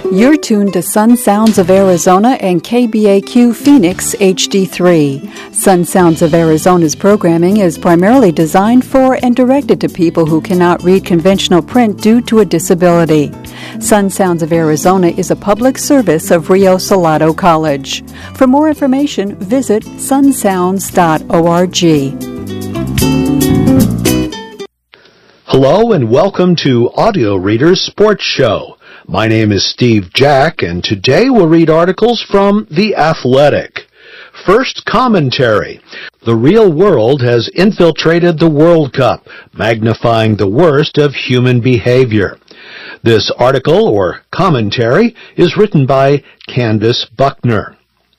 You're tuned to Sun Sounds of Arizona and KBAQ Phoenix HD3. Sun Sounds of Arizona's programming is primarily designed for and directed to people who cannot read conventional print due to a disability. Sun Sounds of Arizona is a public service of Rio Salado College. For more information, visit sunsounds.org. Hello and welcome to Audio Reader's Sports Show. My name is Steve Jack, and today we'll read articles from The Athletic. First, commentary. The real world has infiltrated the World Cup, magnifying the worst of human behavior. This article, or commentary, is written by Candace Buckner.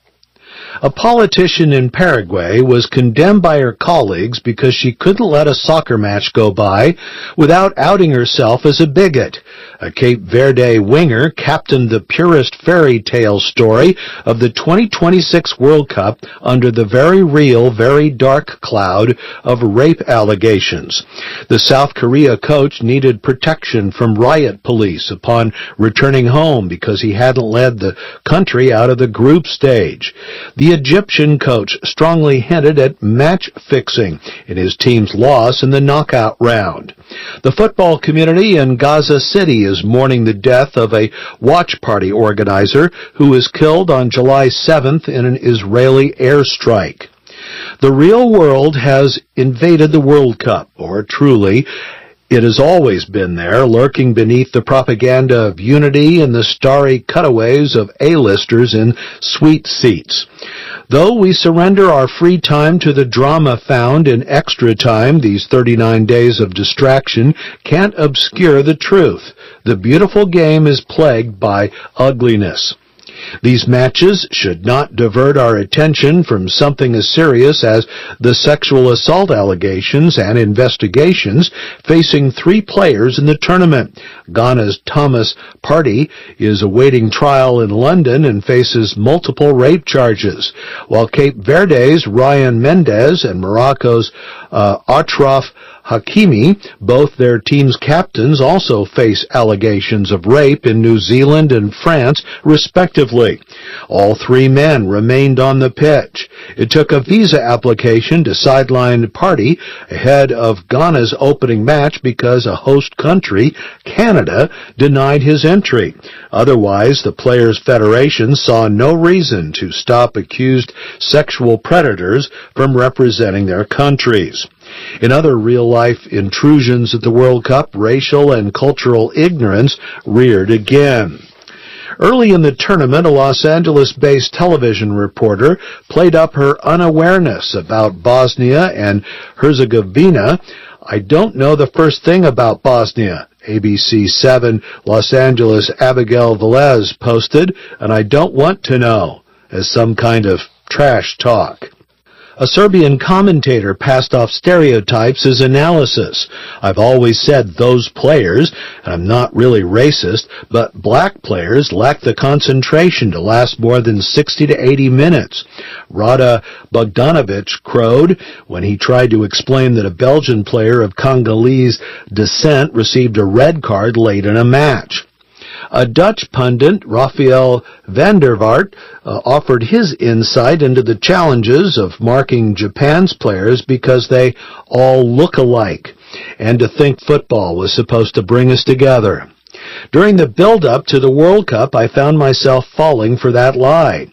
A politician in Paraguay was condemned by her colleagues because she couldn't let a soccer match go by without outing herself as a bigot. A Cape Verde winger captained the purest fairy tale story of the 2026 World Cup under the very real, very dark cloud of rape allegations. The South Korea coach needed protection from riot police upon returning home because he hadn't led the country out of the group stage. The Egyptian coach strongly hinted at match fixing in his team's loss in the knockout round. The football community in Gaza City is mourning the death of a watch party organizer who was killed on July 7th in an Israeli airstrike. The real world has invaded the World Cup, or truly, it has always been there, lurking beneath the propaganda of unity and the starry cutaways of A-listers in sweet seats. Though we surrender our free time to the drama found in extra time, these 39 days of distraction can't obscure the truth. The beautiful game is plagued by ugliness. These matches should not divert our attention from something as serious as the sexual assault allegations and investigations facing 3 players in the tournament. Ghana's Thomas Partey is awaiting trial in London and faces multiple rape charges, while Cape Verde's Ryan Mendes and Morocco's Achraf Hakimi, both their team's captains, also face allegations of rape in New Zealand and France, respectively. All 3 men remained on the pitch. It took a visa application to sideline Partey ahead of Ghana's opening match because a host country, Canada, denied his entry. Otherwise, the Players' Federation saw no reason to stop accused sexual predators from representing their countries. In other real-life intrusions at the World Cup, racial and cultural ignorance reared again. Early in the tournament, a Los Angeles-based television reporter played up her unawareness about Bosnia and Herzegovina. "I don't know the first thing about Bosnia," ABC 7 Los Angeles' Abigail Velez posted, "and I don't want to know," as some kind of trash talk. A Serbian commentator passed off stereotypes as analysis. "I've always said those players, and I'm not really racist, but black players lack the concentration to last more than 60 to 80 minutes. Rada Bogdanovic crowed when he tried to explain that a Belgian player of Congolese descent received a red card late in a match. A Dutch pundit, Rafael van der Vaart, offered his insight into the challenges of marking Japan's players because they all look alike, and to think football was supposed to bring us together. During the build-up to the World Cup, I found myself falling for that lie.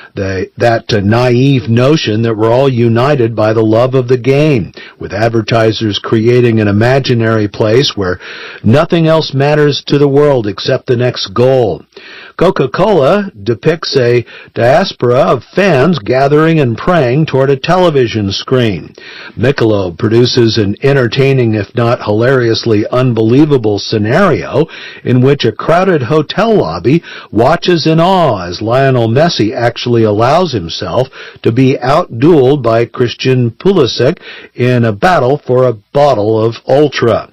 That naive notion that we're all united by the love of the game, with advertisers creating an imaginary place where nothing else matters to the world except the next goal. Coca-Cola depicts a diaspora of fans gathering and praying toward a television screen. Michelob produces an entertaining, if not hilariously unbelievable scenario in which a crowded hotel lobby watches in awe as Lionel Messi actually allows himself to be outdueled by Christian Pulisic in a battle for a bottle of Ultra.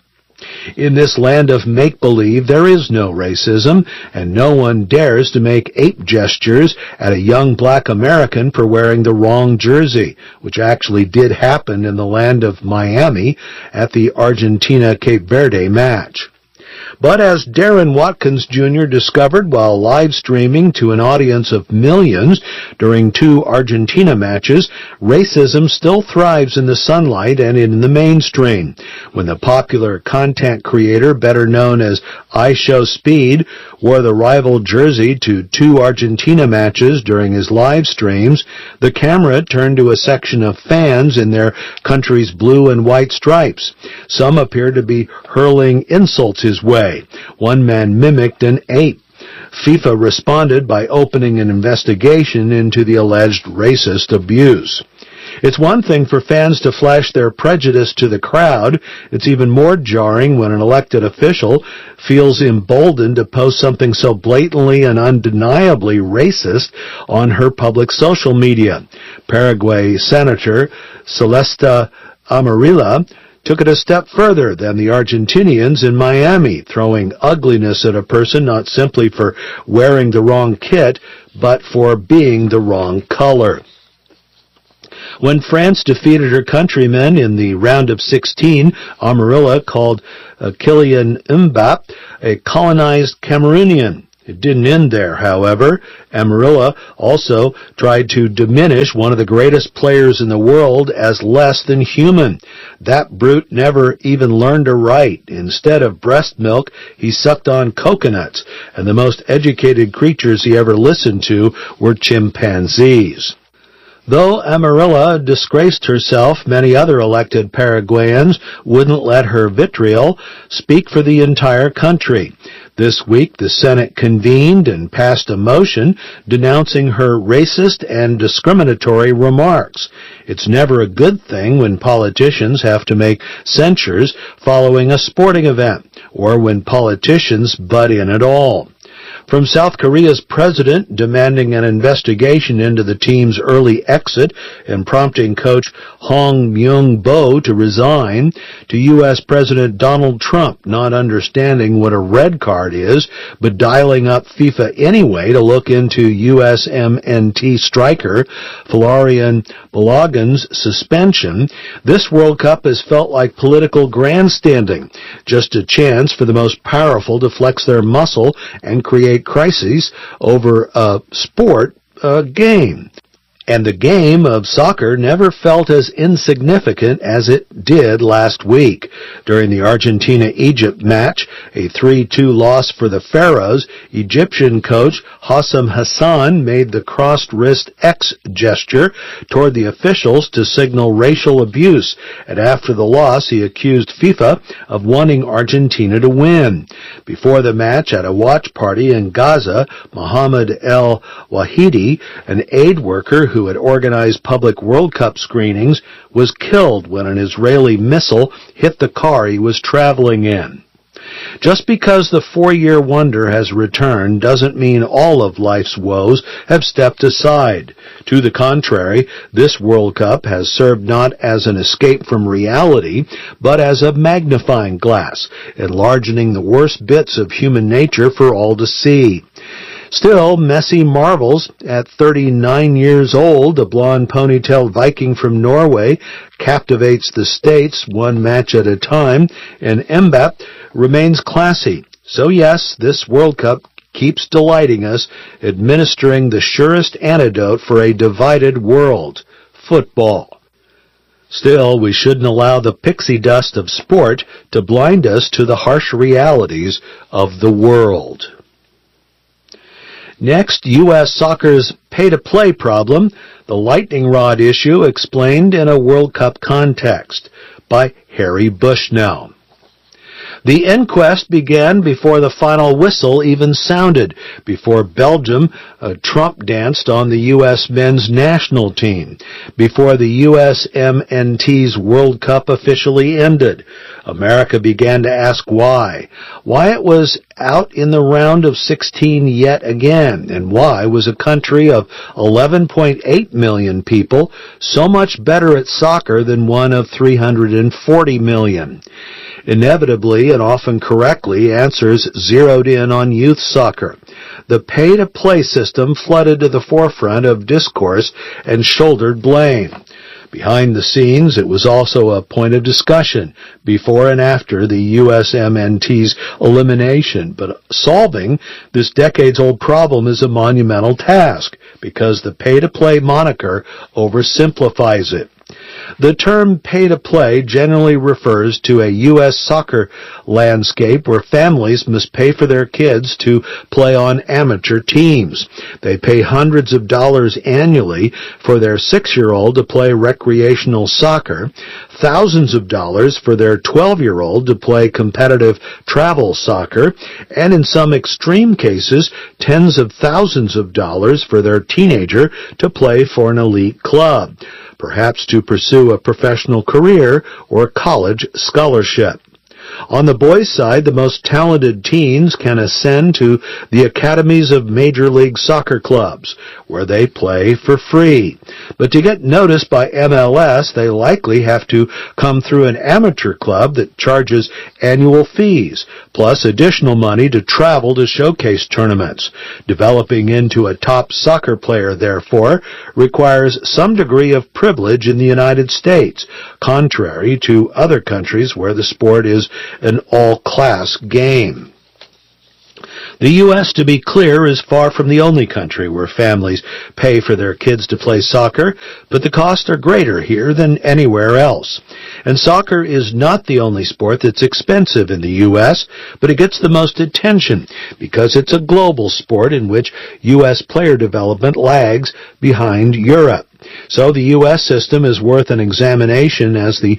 In this land of make-believe, there is no racism, and no one dares to make ape gestures at a young black American for wearing the wrong jersey, which actually did happen in the land of Miami at the Argentina-Cape Verde match. But as Darren Watkins Jr. discovered while live streaming to an audience of millions during 2 Argentina matches, racism still thrives in the sunlight and in the mainstream. When the popular content creator, better known as I Show Speed, wore the rival jersey to 2 Argentina matches during his live streams, the camera turned to a section of fans in their country's blue and white stripes. Some appeared to be hurling insults his way. One man mimicked an ape. FIFA responded by opening an investigation into the alleged racist abuse. It's one thing for fans to flash their prejudice to the crowd. It's even more jarring when an elected official feels emboldened to post something so blatantly and undeniably racist on her public social media. Paraguay Senator Celeste Amarilla took it a step further than the Argentinians in Miami, throwing ugliness at a person not simply for wearing the wrong kit, but for being the wrong color. When France defeated her countrymen in the round of 16, Amarilla called Kylian Mbappé a colonized Cameroonian. It didn't end there, however. Amarilla also tried to diminish one of the greatest players in the world as less than human. That brute never even learned to write. Instead of breast milk, he sucked on coconuts, and the most educated creatures he ever listened to were chimpanzees. Though Amarilla disgraced herself, many other elected Paraguayans wouldn't let her vitriol speak for the entire country. This week, the Senate convened and passed a motion denouncing her racist and discriminatory remarks. It's never a good thing when politicians have to make censures following a sporting event, or when politicians butt in at all. From South Korea's president demanding an investigation into the team's early exit and prompting coach Hong Myung-bo to resign, to U.S. President Donald Trump not understanding what a red card is, but dialing up FIFA anyway to look into USMNT striker Folarin Balogun's suspension, this World Cup has felt like political grandstanding, just a chance for the most powerful to flex their muscle and create crises over a sport, a game. And the game of soccer never felt as insignificant as it did last week. During the Argentina-Egypt match, a 3-2 loss for the Pharaohs, Egyptian coach Hassam Hassan made the crossed wrist X gesture toward the officials to signal racial abuse, and after the loss he accused FIFA of wanting Argentina to win. Before the match, at a watch party in Gaza, Mohammed El Wahidi, an aid worker who had organized public World Cup screenings, was killed when an Israeli missile hit the car he was traveling in. Just because the 4-year wonder has returned doesn't mean all of life's woes have stepped aside. To the contrary, this World Cup has served not as an escape from reality, but as a magnifying glass, enlarging the worst bits of human nature for all to see. Still, Messi marvels. At 39 years old, the blonde ponytailed Viking from Norway captivates the States one match at a time, and Mbappé remains classy. So yes, this World Cup keeps delighting us, administering the surest antidote for a divided world: football. Still, we shouldn't allow the pixie dust of sport to blind us to the harsh realities of the world. Next, U.S. soccer's pay-to-play problem, the lightning rod issue explained in a World Cup context, by Harry Bushnell. The inquest began before the final whistle even sounded, before Belgium Trump danced on the U.S. men's national team, before the USMNT's World Cup officially ended. America began to ask why it was out in the round of 16 yet again, and why was a country of 11.8 million people so much better at soccer than one of 340 million. Inevitably, and often correctly, answers zeroed in on youth soccer. The pay-to-play system flooded to the forefront of discourse and shouldered blame. Behind the scenes, it was also a point of discussion before and after the USMNT's elimination, but solving this decades-old problem is a monumental task because the pay-to-play moniker oversimplifies it. The term pay-to-play generally refers to a U.S. soccer landscape where families must pay for their kids to play on amateur teams. They pay hundreds of dollars annually for their 6-year-old to play recreational soccer, thousands of dollars for their 12-year-old to play competitive travel soccer, and in some extreme cases, tens of thousands of dollars for their teenager to play for an elite club, perhaps to pursue a professional career or college scholarship. On the boys' side, the most talented teens can ascend to the academies of Major League Soccer clubs, where they play for free. But to get noticed by MLS, they likely have to come through an amateur club that charges annual fees, plus additional money to travel to showcase tournaments. Developing into a top soccer player, therefore, requires some degree of privilege in the United States, contrary to other countries where the sport is an all-class game. The U.S., to be clear, is far from the only country where families pay for their kids to play soccer, but the costs are greater here than anywhere else. And soccer is not the only sport that's expensive in the U.S., but it gets the most attention because it's a global sport in which U.S. player development lags behind Europe. So the U.S. system is worth an examination as the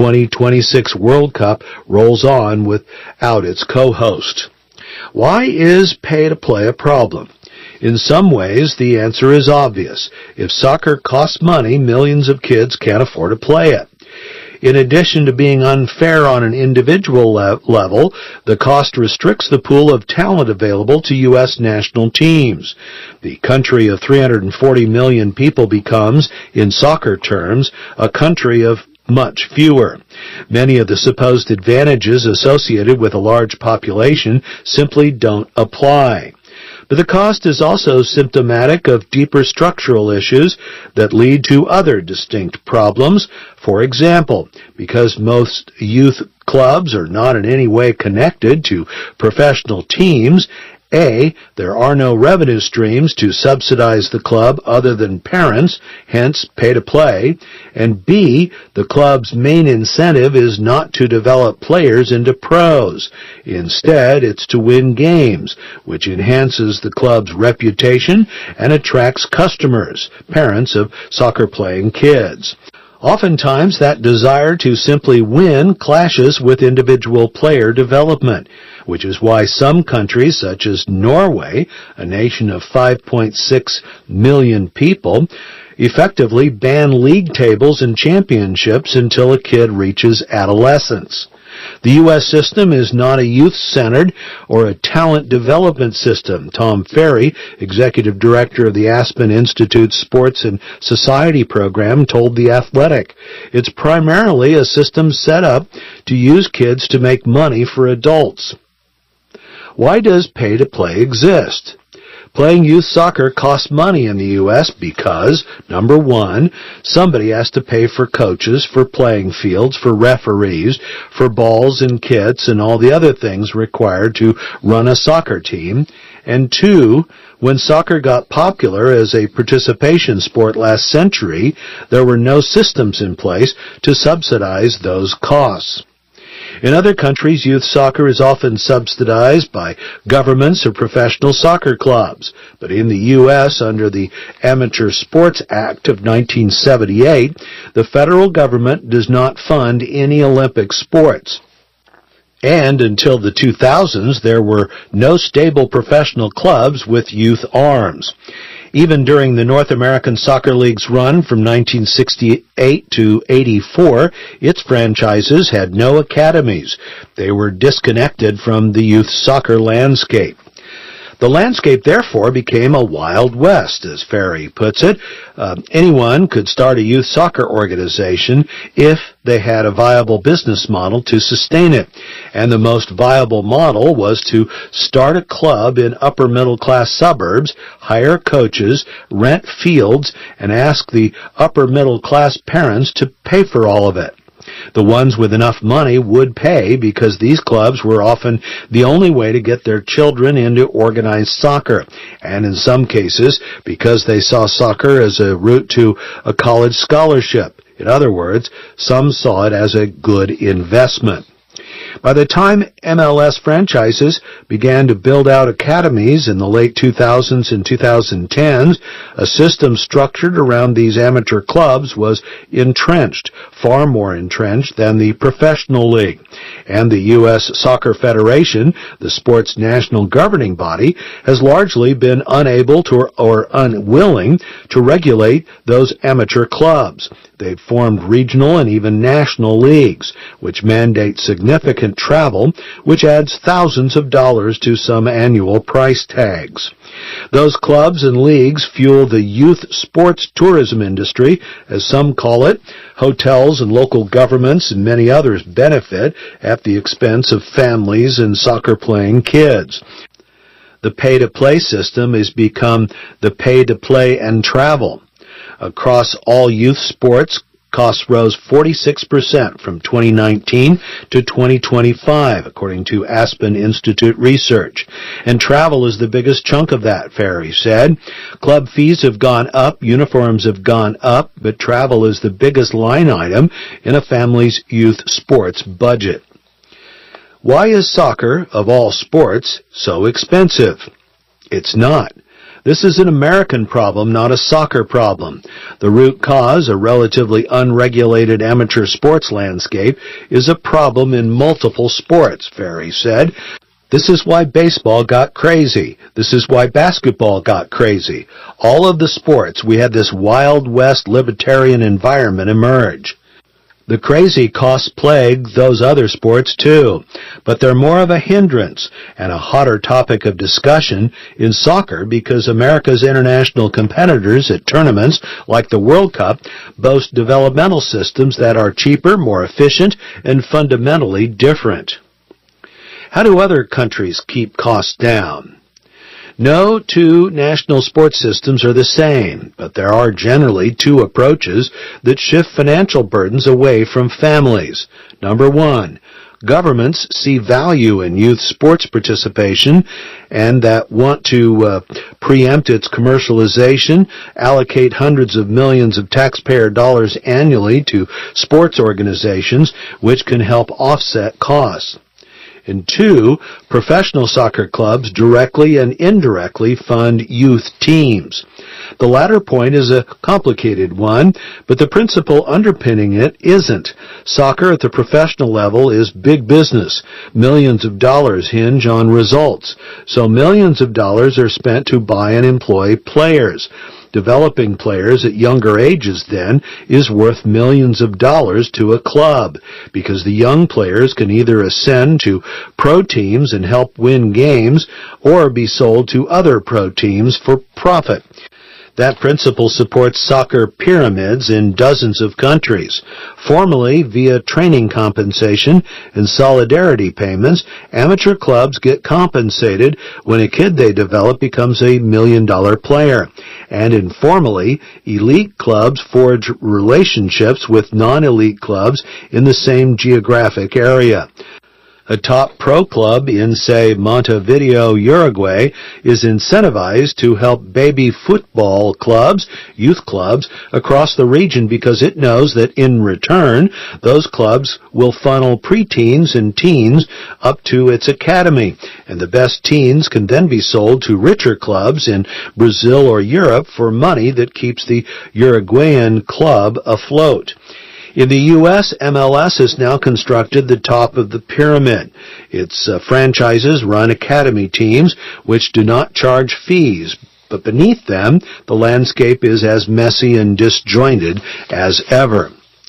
2026 World Cup rolls on without its co-host. Why is pay-to-play a problem? In some ways, the answer is obvious. If soccer costs money, millions of kids can't afford to play it. In addition to being unfair on an individual level, the cost restricts the pool of talent available to U.S. national teams. The country of 340 million people becomes, in soccer terms, a country of much fewer. Many of the supposed advantages associated with a large population simply don't apply. But the cost is also symptomatic of deeper structural issues that lead to other distinct problems. For example, because most youth clubs are not in any way connected to professional teams, A, there are no revenue streams to subsidize the club other than parents, hence pay to play, and B, the club's main incentive is not to develop players into pros. Instead, it's to win games, which enhances the club's reputation and attracts customers, parents of soccer-playing kids. Oftentimes, that desire to simply win clashes with individual player development, which is why some countries, such as Norway, a nation of 5.6 million people, effectively ban league tables and championships until a kid reaches adolescence. The U.S. system is not a youth-centered or a talent development system. Tom Ferry, executive director of the Aspen Institute's Sports and Society program, told The Athletic, "It's primarily a system set up to use kids to make money for adults." Why does pay-to-play exist? Playing youth soccer costs money in the U.S. because, number one, somebody has to pay for coaches, for playing fields, for referees, for balls and kits and all the other things required to run a soccer team. And two, when soccer got popular as a participation sport last century, there were no systems in place to subsidize those costs. In other countries, youth soccer is often subsidized by governments or professional soccer clubs. But in the U.S., under the Amateur Sports Act of 1978, the federal government does not fund any Olympic sports. And until the 2000s, there were no stable professional clubs with youth arms. Even during the North American Soccer League's run from 1968 to 84, its franchises had no academies. They were disconnected from the youth soccer landscape. The landscape, therefore, became a Wild West, as Ferry puts it. Anyone could start a youth soccer organization if they had a viable business model to sustain it. And the most viable model was to start a club in upper middle class suburbs, hire coaches, rent fields, and ask the upper middle class parents to pay for all of it. The ones with enough money would pay because these clubs were often the only way to get their children into organized soccer, and in some cases because they saw soccer as a route to a college scholarship. In other words, some saw it as a good investment. By the time MLS franchises began to build out academies in the late 2000s and 2010s, a system structured around these amateur clubs was entrenched, far more entrenched than the professional league. And the U.S. Soccer Federation, the sport's national governing body, has largely been unable to or unwilling to regulate those amateur clubs. They've formed regional and even national leagues, which mandate significant travel, which adds thousands of dollars to some annual price tags. Those clubs and leagues fuel the youth sports tourism industry, as some call it. Hotels and local governments and many others benefit at the expense of families and soccer-playing kids. The pay-to-play system has become the pay-to-play and travel. Across all youth sports, costs rose 46% from 2019 to 2025, according to Aspen Institute research. And travel is the biggest chunk of that, Ferry said. Club fees have gone up, uniforms have gone up, but travel is the biggest line item in a family's youth sports budget. Why is soccer, of all sports, so expensive? It's not. This is an American problem, not a soccer problem. The root cause, a relatively unregulated amateur sports landscape, is a problem in multiple sports, Ferry said. This is why baseball got crazy. This is why basketball got crazy. All of the sports, we had this Wild West libertarian environment emerge. The crazy costs plague those other sports too, but they're more of a hindrance and a hotter topic of discussion in soccer because America's international competitors at tournaments like the World Cup boast developmental systems that are cheaper, more efficient, and fundamentally different. How do other countries keep costs down? No two national sports systems are the same, but there are generally two approaches that shift financial burdens away from families. Number one, governments see value in youth sports participation and that want to preempt its commercialization, allocate hundreds of millions of taxpayer dollars annually to sports organizations, which can help offset costs. And two, professional soccer clubs directly and indirectly fund youth teams. The latter point is a complicated one, but the principle underpinning it isn't. Soccer at the professional level is big business. Millions of dollars hinge on results. So millions of dollars are spent to buy and employ players. Developing players at younger ages, then, is worth millions of dollars to a club because the young players can either ascend to pro teams and help win games or be sold to other pro teams for profit. That principle supports soccer pyramids in dozens of countries. Formally, via training compensation and solidarity payments, amateur clubs get compensated when a kid they develop becomes a $1 million player. And informally, elite clubs forge relationships with non-elite clubs in the same geographic area. A top pro club in, say, Montevideo, Uruguay, is incentivized to help baby football clubs, youth clubs, across the region because it knows that in return, those clubs will funnel preteens and teens up to its academy, and the best teens can then be sold to richer clubs in Brazil or Europe for money that keeps the Uruguayan club afloat. In the U.S., MLS has now constructed the top of the pyramid. Its franchises run academy teams, which do not charge fees. But beneath them, the landscape is as messy and disjointed as ever.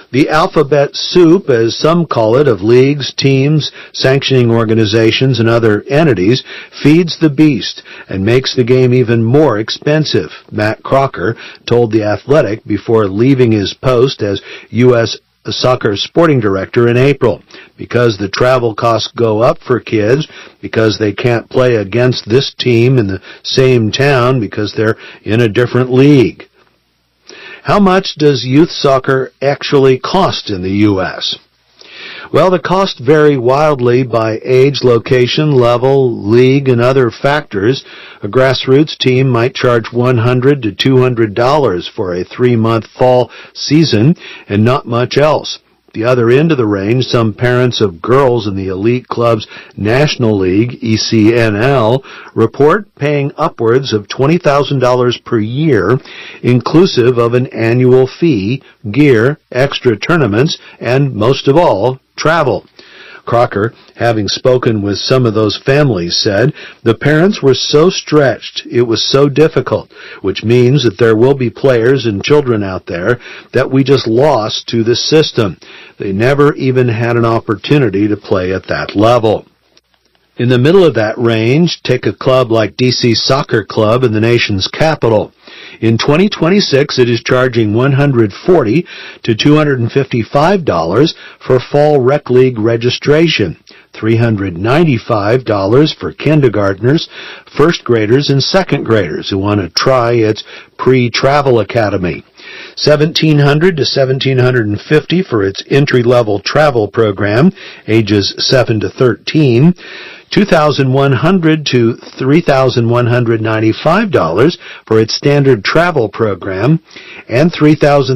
The alphabet soup, as some call it, of leagues, teams, sanctioning organizations, and other entities, feeds the beast and makes the game even more expensive, Matt Crocker told The Athletic before leaving his post as U.S. soccer sporting director in April. Because the travel costs go up for kids, because they can't play against this team in the same town because they're in a different league. How much does youth soccer actually cost in the U.S.? Well, the costs vary wildly by age, location, level, league, and other factors. A grassroots team might charge $100 to $200 for a 3-month fall season and not much else. The other end of the range, some parents of girls in the Elite Club's National League, ECNL, report paying upwards of $20,000 per year, inclusive of an annual fee, gear, extra tournaments, and, most of all, travel. Crocker, having spoken with some of those families, said, "The parents were so stretched, it was so difficult, which means that there will be players and children out there that we just lost to the system. They never even had an opportunity to play at that level." In the middle of that range, take a club like DC Soccer Club in the nation's capital. In 2026, it is charging $140 to $255 for fall rec league registration, $395 for kindergartners, first graders, and second graders who want to try its pre-travel academy, $1,700 to $1,750 for its entry-level travel program, ages 7 to 13, $2,100 to $3,195 for its standard travel program, and $3,300